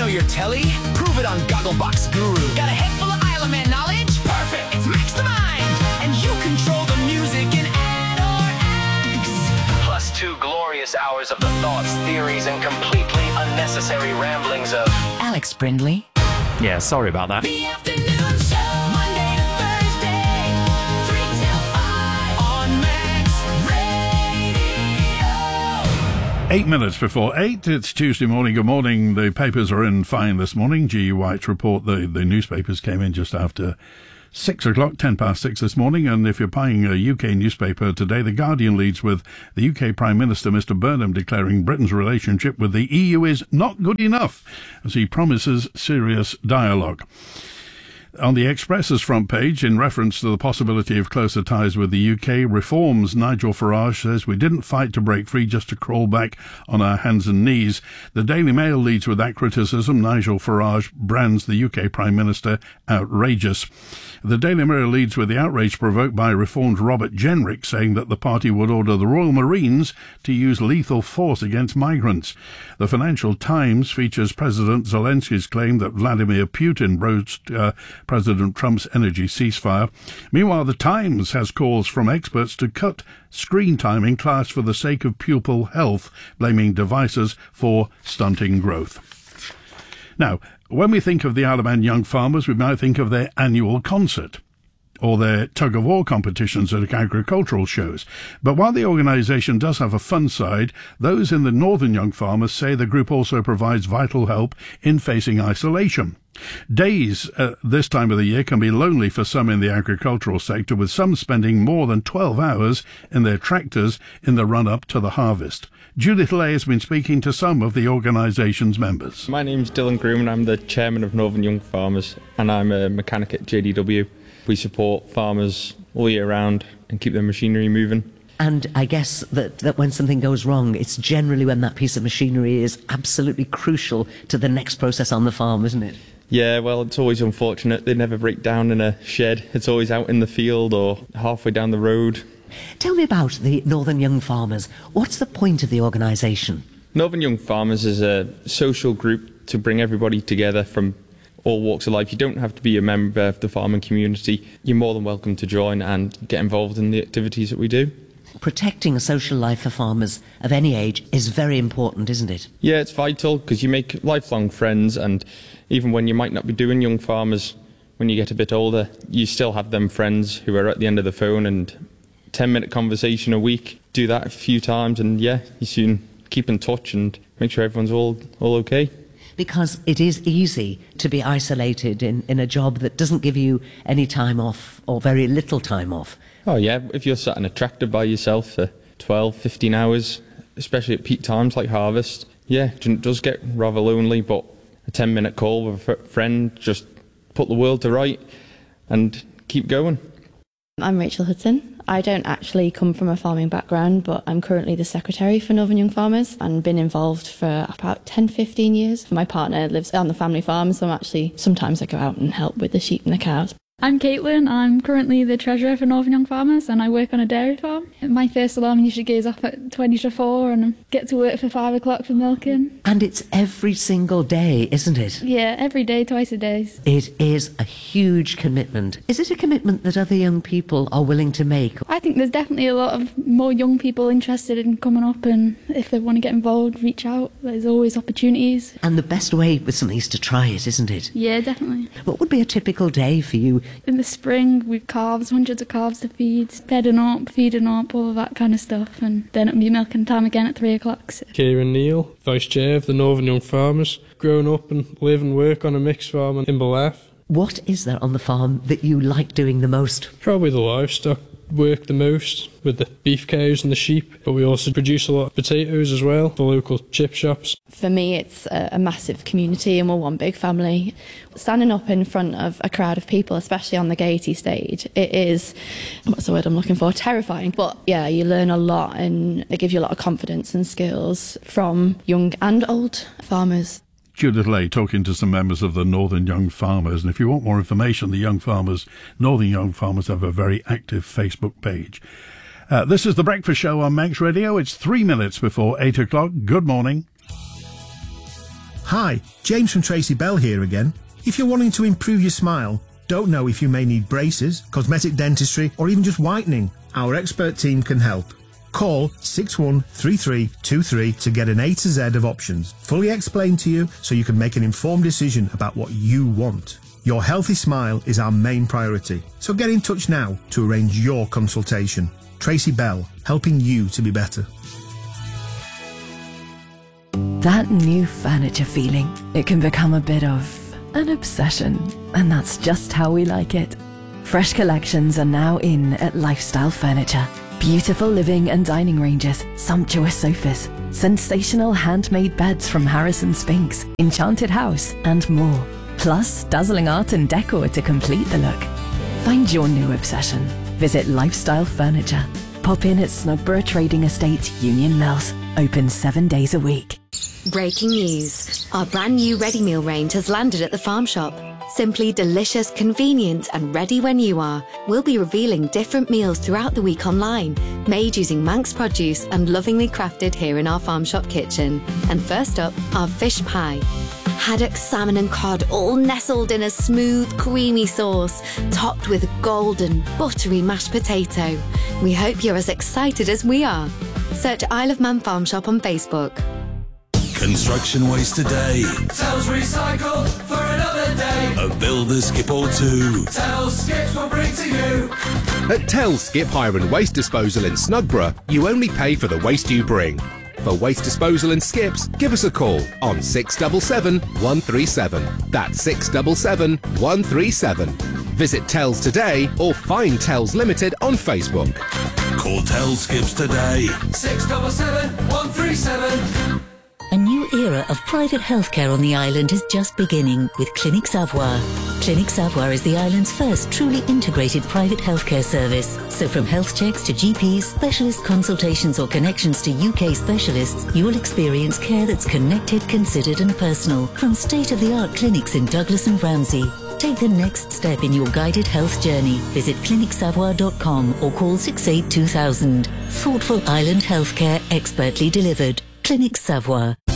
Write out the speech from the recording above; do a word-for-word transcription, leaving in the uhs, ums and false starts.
know your telly? Prove it on Gogglebox Guru. Got a head full of Isle of Man knowledge? Perfect, it's Max the Mind. And you control the music in Add or X. Plus two glorious hours of the thoughts, theories, and completely unnecessary ramblings of Alex Brindley. Yeah, sorry about that. The afternoon show, Monday to Thursday, three till five on Max Radio. Eight minutes before eight, it's Tuesday morning. Good morning. The papers are in fine this morning. G E White's report, the, the newspapers came in just after six o'clock, ten past six this morning. And if you're buying a U K newspaper today, The Guardian leads with the U K Prime Minister, Mister Burnham, declaring Britain's relationship with the E U is not good enough, as he promises serious dialogue. On the Express's front page, in reference to the possibility of closer ties with the U K, Reform's Nigel Farage says we didn't fight to break free, just to crawl back on our hands and knees. The Daily Mail leads with that criticism. Nigel Farage brands the U K Prime Minister outrageous. The Daily Mirror leads with the outrage provoked by Reform's Robert Jenrick, saying that the party would order the Royal Marines to use lethal force against migrants. The Financial Times features President Zelensky's claim that Vladimir Putin broached uh, President Trump's energy ceasefire. Meanwhile, The Times has calls from experts to cut screen time in class for the sake of pupil health, blaming devices for stunting growth. Now, when we think of the Isle of Man young farmers, we might think of their annual concert or their tug-of-war competitions at agricultural shows. But while the organisation does have a fun side, those in the Northern Young Farmers say the group also provides vital help in facing isolation. Days at this time of the year can be lonely for some in the agricultural sector, with some spending more than twelve hours in their tractors in the run-up to the harvest. Judith Lay has been speaking to some of the organisation's members. My name's Dylan Groom and I'm the chairman of Northern Young Farmers, and I'm a mechanic at J D W. We support farmers all year round and keep their machinery moving. And I guess that, that when something goes wrong, it's generally when that piece of machinery is absolutely crucial to the next process on the farm, isn't it? Yeah, well, it's always unfortunate. They never break down in a shed. It's always out in the field or halfway down the road. Tell me about the Northern Young Farmers. What's the point of the organisation? Northern Young Farmers is a social group to bring everybody together from all walks of life. You don't have to be a member of the farming community. You're more than welcome to join and get involved in the activities that we do. Protecting a social life for farmers of any age is very important, isn't it? Yeah, it's vital because you make lifelong friends, and even when you might not be doing Young Farmers, when you get a bit older, you still have them friends who are at the end of the phone, and ten minute conversation a week. Do that a few times and yeah, you soon keep in touch and make sure everyone's all, all okay. Because it is easy to be isolated in, in a job that doesn't give you any time off or very little time off. Oh yeah, if you're sat in a tractor by yourself for twelve, fifteen hours, especially at peak times like harvest, yeah, it does get rather lonely, but a ten minute call with a friend, just put the world to right and keep going. I'm Rachel Hudson. I don't actually come from a farming background, but I'm currently the secretary for Northern Young Farmers and been involved for about ten, fifteen years. My partner lives on the family farm, so I'm actually, sometimes I go out and help with the sheep and the cows. I'm Caitlin. I'm currently the treasurer for Northern Young Farmers and I work on a dairy farm. My first alarm usually goes off at twenty to four and I get to work for five o'clock for milking. And it's every single day, isn't it? Yeah, every day, twice a day. It is a huge commitment. Is it a commitment that other young people are willing to make? I think there's definitely a lot of more young people interested in coming up, and if they want to get involved, reach out. There's always opportunities. And the best way with something is to try it, isn't it? Yeah, definitely. What would be a typical day for you? In the spring, we've calves, hundreds of calves to feed, bedding up, feeding up, all of that kind of stuff, and then it'll be milking time again at three o'clock. So. Kieran Neal, Vice Chair of the Northern Young Farmers, grown up and live and work on a mixed farm in Inverleith. What is there on the farm that you like doing the most? Probably the livestock work the most, with the beef cows and the sheep, but we also produce a lot of potatoes as well for local chip shops. For me, it's a, a massive community and we're one big family. Standing up in front of a crowd of people, especially on the Gaiety stage, it is, what's the word I'm looking for, terrifying. But yeah, you learn a lot and it gives you a lot of confidence and skills from young and old farmers. Judith Lay talking to some members of the Northern Young Farmers. And if you want more information, the Young Farmers, Northern Young Farmers have a very active Facebook page. Uh, this is The Breakfast Show on Max Radio. It's three minutes before eight o'clock. Good morning. Hi, James from Tracy Bell here again. If you're wanting to improve your smile, don't know if you may need braces, cosmetic dentistry, or even just whitening, our expert team can help. Call six one three three two three to get an A to Z of options, fully explained to you so you can make an informed decision about what you want. Your healthy smile is our main priority, so get in touch now to arrange your consultation. Tracy Bell, helping you to be better. That new furniture feeling, it can become a bit of an obsession, and that's just how we like it. Fresh collections are now in at Lifestyle Furniture. Beautiful living and dining ranges, sumptuous sofas, sensational handmade beds from Harrison Spinks, Enchanted House, and more. Plus, dazzling art and decor to complete the look. Find your new obsession. Visit Lifestyle Furniture. Pop in at Snugborough Trading Estate, Union Mills. Open seven days a week. Breaking news. Our brand new ready meal range has landed at the Farm Shop. Simply delicious, convenient and ready when you are. We'll be revealing different meals throughout the week online, made using Manx produce and lovingly crafted here in our Farm Shop kitchen. And first up, our fish pie. Haddock, salmon and cod all nestled in a smooth, creamy sauce, topped with golden, buttery mashed potato. We hope you're as excited as we are. Search Isle of Man Farm Shop on Facebook. Construction waste today. Tells recycle for another day. A builder skip or two. Tells skips will bring to you. At Tells Skip Hire and Waste Disposal in Snugborough, you only pay for the waste you bring. For waste disposal and skips, give us a call on six seven seven, one three seven. That's six seven seven, one three seven. Visit Tells today or find Tells Limited on Facebook. Call Tells Skips today. six seven seven, one three seven. A new era of private healthcare on the island is just beginning with Clinic Savoir. Clinic Savoir is the island's first truly integrated private healthcare service. So from health checks to G Ps, specialist consultations or connections to U K specialists, you'll experience care that's connected, considered and personal from state-of-the-art clinics in Douglas and Ramsey. Take the next step in your guided health journey. Visit clinic savoir dot com or call six eight two thousand. Thoughtful island healthcare expertly delivered. Clinic Savoir.